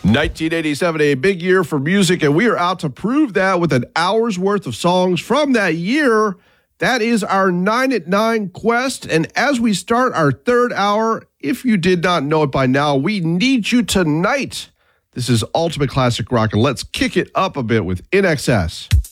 1987, a big year for music, and we are out to prove that with an hour's worth of songs from that year. That is our 9 at 9 quest, and as we start our third hour, if you did not know it by now, we need you tonight. This is Ultimate Classic Rock, and let's kick it up a bit with INXS.